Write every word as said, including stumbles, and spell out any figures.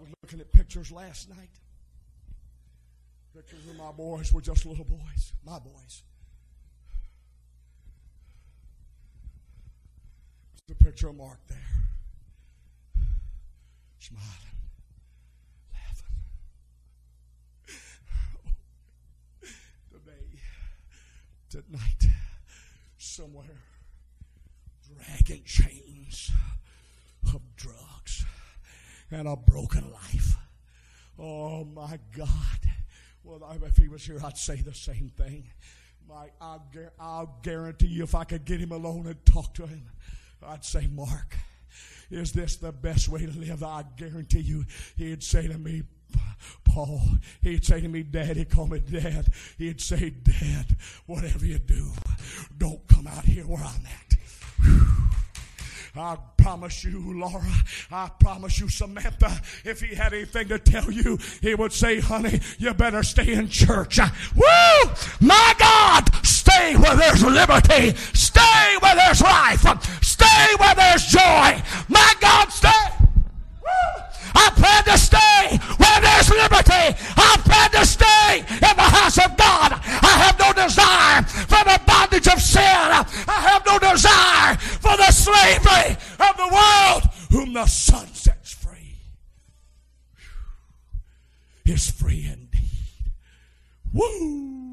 was looking at pictures last night. Pictures of my boys were just little boys. My boys. There's a picture of Mark there. Smiling. Laughing. Today, tonight, somewhere, dragging chains of drugs and a broken life. Oh my God. Well, if he was here, I'd say the same thing. My, I'll, I'll guarantee you, if I could get him alone and talk to him, I'd say, Mark, is this the best way to live? I guarantee you, he'd say to me, Paul, he'd say to me, Daddy, call me Dad. He'd say, Dad, whatever you do, don't come out here where I'm at. Whew. I promise you, Laura, I promise you, Samantha, if he had anything to tell you, he would say, honey, you better stay in church. Woo! My God, stay where there's liberty. Stay where there's life. Stay where there's joy. My God, stay. Woo! I plan to stay where there's liberty. I plan to stay in the house of God. I have no desire for the bondage of sin. I have no desire for the slavery of the world. Whom the Son sets free is free indeed. Woo!